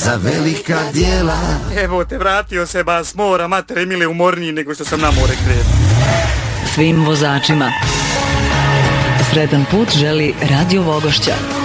za velika djela. Evo te, vratio se ba s mora, matere mile, umorniji nego što sam na more krenuo. Svim vozačima sretan put želi Radio Vogošća.